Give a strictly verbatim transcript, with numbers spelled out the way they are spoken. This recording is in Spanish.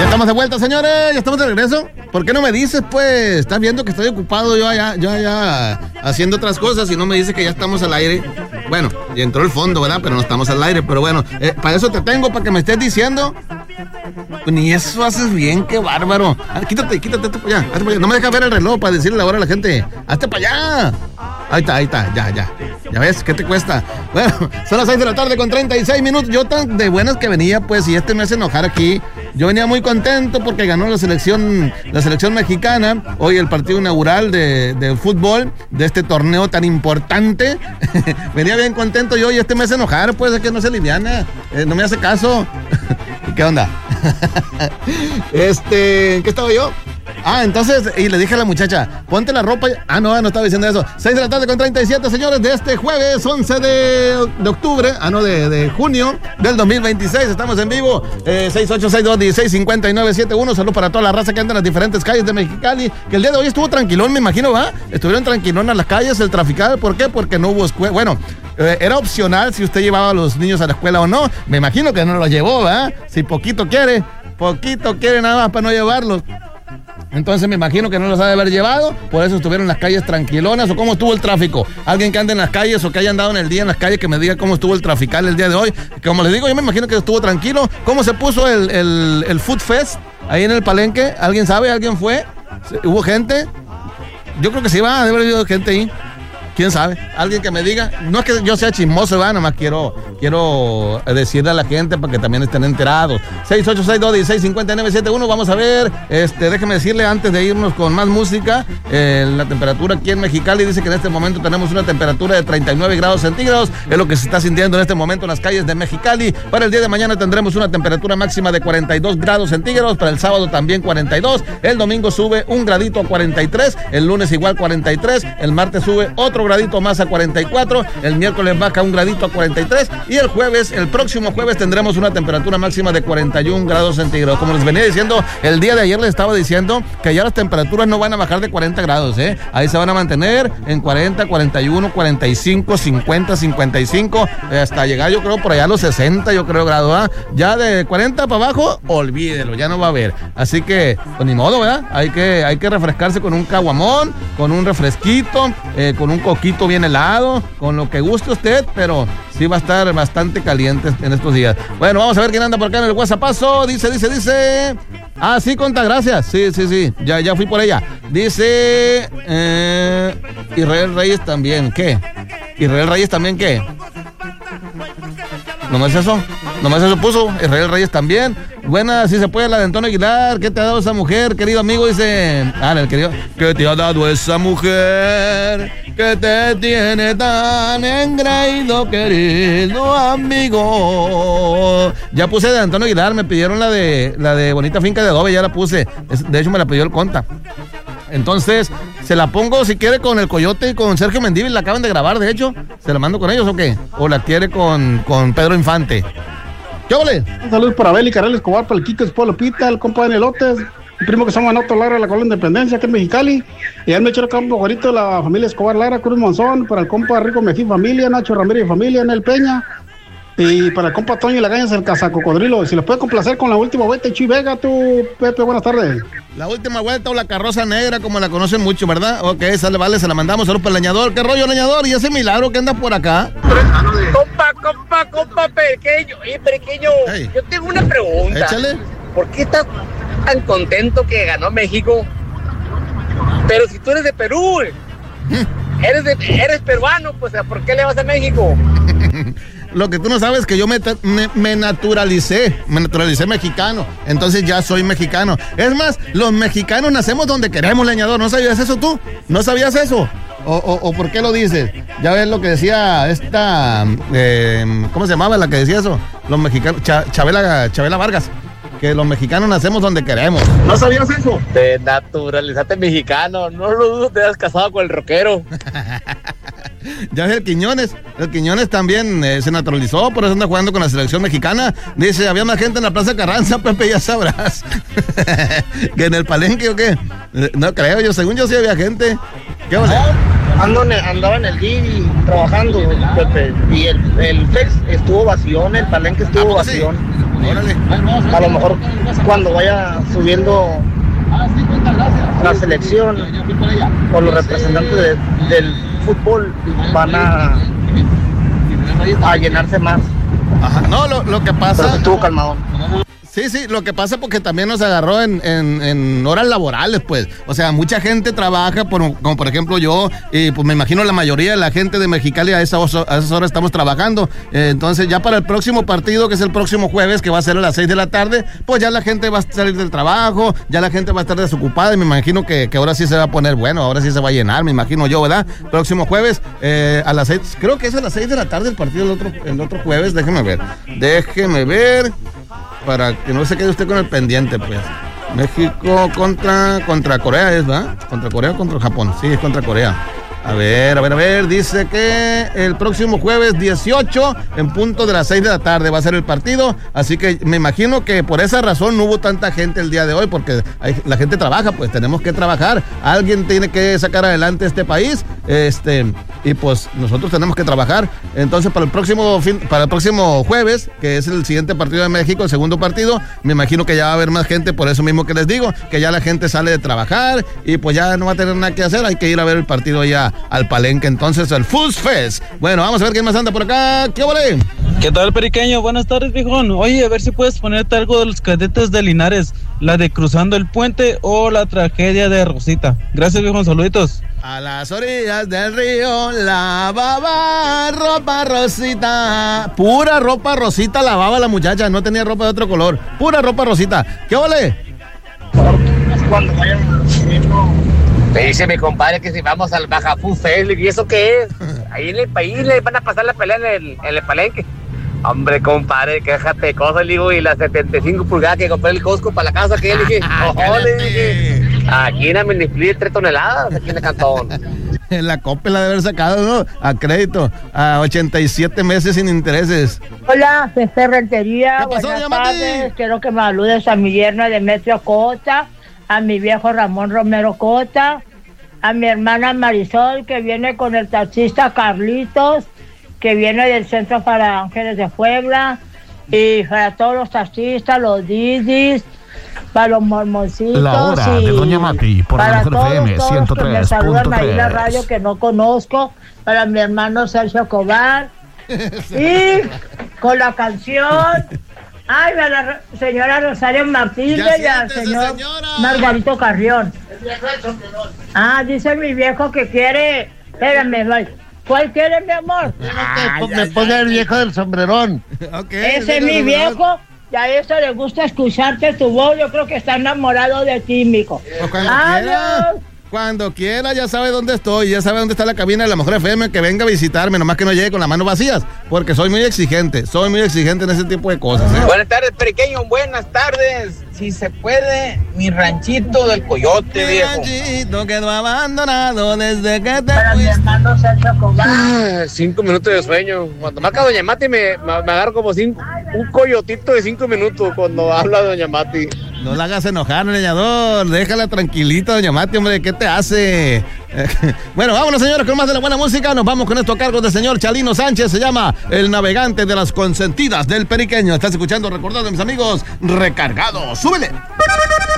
Ya estamos de vuelta, señores, ya estamos de regreso. ¿Por qué no me dices, pues? Estás viendo que estoy ocupado yo allá, yo allá haciendo otras cosas y no me dices que ya estamos al aire. Bueno, ya entró el fondo, ¿verdad? Pero no estamos al aire, pero bueno, eh, para eso te tengo, para que me estés diciendo. Pues ni eso haces bien, qué bárbaro. Ah, quítate, quítate, hazte para allá, hazte para allá. No me dejas ver el reloj para decirle la hora a la gente. Hazte para allá. Ahí está, ahí está, ya, ya. Ya ves, ¿qué te cuesta? Bueno, son las seis de la tarde con treinta y seis minutos. Yo tan de buenas que venía, pues, y este me hace enojar aquí. Yo venía muy contento porque ganó la selección, la selección mexicana. Hoy el partido inaugural de, de fútbol de este torneo tan importante. Venía bien contento yo y este me hace enojar, pues, es que no se liviana. Eh, no me hace caso. ¿Qué onda? Este, ¿en qué estaba yo? Ah, entonces, y le dije a la muchacha, ponte la ropa. Ah, no, no estaba diciendo eso. seis de la tarde con treinta y siete, señores, de este jueves once de, de octubre, ah, no, de, de junio del dos mil veintiséis. Estamos en vivo, eh, seis ocho seis dos uno seis cinco nueve siete uno. Salud para toda la raza que anda en las diferentes calles de Mexicali, que el día de hoy estuvo tranquilón, me imagino, ¿va? Estuvieron tranquilón en las calles, el trafical. ¿Por qué? Porque no hubo escuela. Bueno, eh, era opcional si usted llevaba a los niños a la escuela o no. Me imagino que no los llevó, ¿va? Si poquito quiere, poquito quiere nada más para no llevarlos. Entonces me imagino que no los ha de haber llevado, por eso estuvieron en las calles tranquilonas. ¿O cómo estuvo el tráfico? Alguien que ande en las calles o que haya andado en el día en las calles, que me diga cómo estuvo el trafical el día de hoy. Como les digo, yo me imagino que estuvo tranquilo. ¿Cómo se puso el, el, el Food Fest ahí en el Palenque? ¿Alguien sabe? ¿Alguien fue? ¿Hubo gente? Yo creo que sí va, debe haber habido gente ahí. ¿Quién sabe? Alguien que me diga. No es que yo sea chismoso, ¿verdad? Nomás quiero, quiero decirle a la gente para que también estén enterados. seis ocho seis dos uno seis cinco nueve siete uno. Vamos a ver, este, déjeme decirle antes de irnos con más música, eh, la temperatura aquí en Mexicali dice que en este momento tenemos una temperatura de treinta y nueve grados centígrados. Es lo que se está sintiendo en este momento en las calles de Mexicali. Para el día de mañana tendremos una temperatura máxima de cuarenta y dos grados centígrados. Para el sábado también cuarenta y dos. El domingo sube un gradito a cuarenta y tres. El lunes igual cuarenta y tres. El martes sube otro gradito más a cuarenta y cuatro, el miércoles baja un gradito a cuarenta y tres y el jueves, el próximo jueves tendremos una temperatura máxima de cuarenta y un grados centígrados. Como les venía diciendo, el día de ayer les estaba diciendo que ya las temperaturas no van a bajar de cuarenta grados, ¿eh? Ahí se van a mantener en cuarenta, cuarenta y uno, cuarenta y cinco, cincuenta, cincuenta y cinco, hasta llegar yo creo por allá a los sesenta, yo creo grados, ¿eh? Ya de cuarenta para abajo, olvídelo, ya no va a haber. Así que, pues ni modo, ¿verdad? Hay que, hay que refrescarse con un caguamón, con un refresquito, eh, con un coquito bien helado, con lo que guste usted, pero sí va a estar bastante caliente en estos días. Bueno, vamos a ver quién anda por acá en el WhatsAppazo. Dice, dice, dice. Ah, sí, conta, gracias. Sí, sí, sí. Ya, ya fui por ella. Dice eh, Israel Reyes también. ¿Qué? Israel Reyes también, ¿qué? ¿Nomás eso? ¿Nomás eso puso? Israel Reyes también. Buena, si se puede, la de Antonio Aguilar. ¿Qué te ha dado esa mujer, querido amigo? Dice. Ah, el querido. ¿Qué te ha dado esa mujer que te tiene tan engreído, querido amigo? Ya puse de Antonio Aguilar, me pidieron la de la de Bonita Finca de Adobe, ya la puse. De hecho, me la pidió el Conta. Entonces, se la pongo si quiere con el Coyote y con Sergio Mendívil, la acaban de grabar, de hecho. ¿Se la mando con ellos o qué? ¿O la quiere con, con Pedro Infante? ¿Qué ole? Un saludo para Abel y Carel Escobar, para el Kiko Esposo Pita, el compa de Nelotes, el primo que se llama Noto Lara de la Colonia Independencia, aquí en Mexicali. Y él me echó el campo favorito de la familia Escobar Lara, Cruz Monzón, para el compa Rico Mejí familia, Nacho Ramírez y familia, Nel Peña. Y para el compa Toño y Lagañas, el cazacocodrilo. Si les puede complacer con la última vuelta, Chuy Vega, tú, Pepe, buenas tardes. La última vuelta o la carroza negra, como la conocen mucho, ¿verdad? Ok, sale, vale, se la mandamos. Saludos para el leñador. ¿Qué rollo, leñador? ¿Y ese milagro que anda por acá? Compa, compa, compa, pequeño. Oye, pequeño, hey, yo tengo una pregunta. Échale. ¿Por qué estás tan contento que ganó México? Pero si tú eres de Perú, ¿Mm? eres, de, eres peruano, pues, ¿por qué le vas a México? Lo que tú no sabes es que yo me, me, me naturalicé, me naturalicé mexicano, entonces ya soy mexicano. Es más, los mexicanos nacemos donde queremos, leñador. ¿No sabías eso tú? ¿No sabías eso? ¿O, o, o por qué lo dices? Ya ves lo que decía esta, eh, ¿cómo se llamaba la que decía eso? Los mexicanos, Ch Chabela, Chabela Vargas, que los mexicanos nacemos donde queremos. ¿No sabías eso? Te naturalizaste mexicano, no lo dudo, te has casado con el rockero. Ya ves el Quiñones, el Quiñones también eh, se naturalizó, por eso anda jugando con la selección mexicana. Dice, había más gente en la Plaza Carranza, Pepe, ya sabrás. ¿Que en el Palenque o qué? Eh, no creo, yo según yo sí había gente. ¿Qué onda? Ando en el, andaba en el Didi trabajando, Pepe, y el, el Flex estuvo vacío, el Palenque estuvo vacío. Sí? Órale. A lo mejor cuando vaya subiendo la selección o los representantes de, del fútbol van a, a llenarse más. Ajá. No, lo, lo que pasa... Pero estuvo calmado. Sí, sí, lo que pasa porque también nos agarró en, en, en horas laborales, pues. O sea, mucha gente trabaja, por, como por ejemplo yo, y pues me imagino la mayoría de la gente de Mexicali a esas, a esas horas estamos trabajando. Eh, entonces ya para el próximo partido, que es el próximo jueves, que va a ser a las seis de la tarde, pues ya la gente va a salir del trabajo, ya la gente va a estar desocupada y me imagino que, que ahora sí se va a poner bueno, ahora sí se va a llenar, me imagino yo, ¿verdad? Próximo jueves eh, a las seis, creo que es a las seis de la tarde el partido el otro, el otro jueves, déjeme ver, déjeme ver... para que no se quede usted con el pendiente, pues. México contra contra Corea es, ¿verdad? Contra Corea o contra Japón. Sí, es contra Corea. A ver, a ver, a ver, dice que el próximo jueves dieciocho, en punto de las seis de la tarde, va a ser el partido, así que me imagino que por esa razón no hubo tanta gente el día de hoy, porque hay, la gente trabaja, pues tenemos que trabajar, alguien tiene que sacar adelante este país, este, y pues nosotros tenemos que trabajar, entonces para el próximo fin, para el próximo jueves, que es el siguiente partido de México, el segundo partido, me imagino que ya va a haber más gente, por eso mismo que les digo, que ya la gente sale de trabajar, y pues ya no va a tener nada que hacer, hay que ir a ver el partido ya al Palenque, entonces el Foods Fest. Bueno, vamos a ver quién más anda por acá. ¿Qué vale? ¿Qué tal, periqueño? Buenas tardes, viejón. Oye, a ver si puedes ponerte algo de los Cadetes de Linares, la de Cruzando el Puente o la tragedia de Rosita. Gracias, viejón, saluditos. A las orillas del río lavaba ropa Rosita. Pura ropa Rosita lavaba la muchacha, no tenía ropa de otro color. Pura ropa Rosita. ¿Qué vale? Cuando vayan subiendo... Me dice mi compadre que si vamos al Baja Food Fest, ¿y eso qué es? Ahí en el país le van a pasar la pelea en el, en el Palenque. Hombre, compadre, quéjate de cosas, le digo, y las setenta y cinco pulgadas que compré el Costco para la casa, que le dije, ojo, le dije, aquí en Amenifli tres toneladas, aquí en el cantón. La Coppel la de haber sacado, ¿no? A crédito, a ochenta y siete meses sin intereses. Hola, Pepe Rentería, ¿Qué pasó, buenas Yamati? tardes, quiero que me saludes a mi yerno Demetrio Cota, a mi viejo Ramón Romero Cota, a mi hermana Marisol, que viene con el taxista Carlitos, que viene del Centro para Ángeles de Puebla, y para todos los taxistas, los didis, para los mormoncitos, La hora y de Doña Mati, por la para Mejor todos, F M todos ciento que me tres saludan punto ahí en la tres. radio que no conozco, para mi hermano Sergio Cobar, y con la canción... Ay, a la señora Rosario Martínez y al señor señora. Margarito Carrión. Ah, dice mi viejo que quiere... Espérame, voy. ¿Cuál quiere, mi amor? Ah, me pone el viejo del sombrerón. Okay, Ese es mi viejo. Y a eso le gusta escucharte tu voz. Yo creo que está enamorado de ti, mijo. Pues cuando Adiós. quiera, cuando quiera, ya sabe dónde estoy, ya sabe dónde está la cabina de la Mejor F M, que venga a visitarme, nomás que no llegue con las manos vacías, porque soy muy exigente, soy muy exigente en ese tipo de cosas, ¿eh? Buenas tardes, periqueño, buenas tardes. Si se puede, mi ranchito del Coyote, Mi viejo. ranchito quedó abandonado desde que te Para mi fuiste. hermano Sergio Cobar. Ah, cinco minutos de sueño. Cuando marca Doña Mati me, me, me agarro como cinco, un coyotito de cinco minutos cuando habla Doña Mati. No la hagas enojar, leñador, déjala tranquilita, doña Mati, hombre, ¿qué te hace? Bueno, vámonos, señores, con más de la buena música. Nos vamos con esto a cargo del señor Chalino Sánchez. Se llama El Navegante de las Consentidas del Periqueño. Estás escuchando, recordando, mis amigos, Recargados. ¡Súbele!